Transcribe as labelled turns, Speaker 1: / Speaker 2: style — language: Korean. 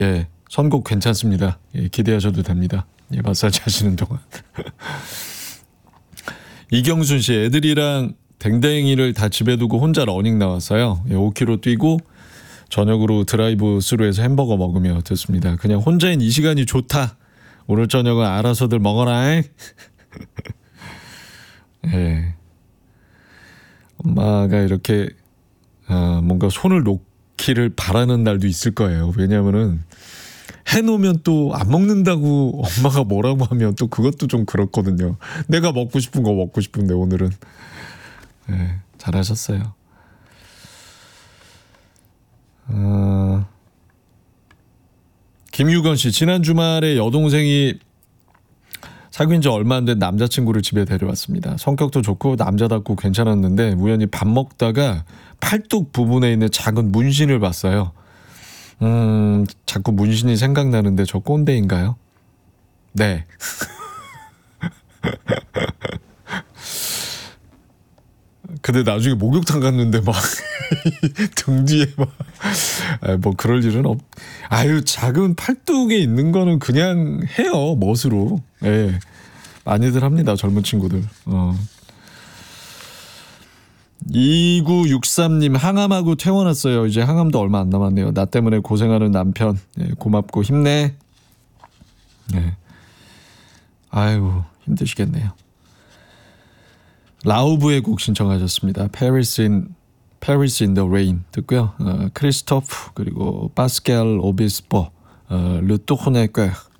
Speaker 1: 예, 선곡 괜찮습니다. 예, 기대하셔도 됩니다. 예, 마사지 하시는 동안. 이경순 씨, 애들이랑 댕댕이를 다 집에 두고 혼자 러닝 나왔어요. 예, 5km 뛰고 저녁으로 드라이브 스루해서 햄버거 먹으며 듣습니다. 그냥 혼자인 이 시간이 좋다. 오늘 저녁은 알아서들 먹어라. 예. 엄마가 이렇게 뭔가 손을 놓기를 바라는 날도 있을 거예요. 왜냐하면은 해놓으면 또 안 먹는다고 엄마가 뭐라고 하면 또 그것도 좀 그렇거든요. 내가 먹고 싶은 거 먹고 싶은데 오늘은. 예, 잘하셨어요. 김유건 씨, 지난 주말에 여동생이 사귄 지 얼마 안 된 남자친구를 집에 데려왔습니다. 성격도 좋고 남자답고 괜찮았는데 우연히 밥 먹다가 팔뚝 부분에 있는 작은 문신을 봤어요. 자꾸 문신이 생각나는데 저 꼰대인가요? 네. 근데 나중에 목욕탕 갔는데 막 등 뒤에 막 뭐 그럴 일은 아유, 작은 팔뚝에 있는 거는 그냥 해요, 멋으로. 예. 많이들 합니다, 젊은 친구들. 2963님, 항암하고 퇴원했어요. 이제 항암도 얼마 안 남았네요. 나 때문에 고생하는 남편, 예, 고맙고 힘내. 예. 아유, 힘드시겠네요. 라우브의 곡 신청하셨습니다. Paris in the Rain 듣고요. 크리스토프 그리고 파스칼 오비스포, 르 토르네que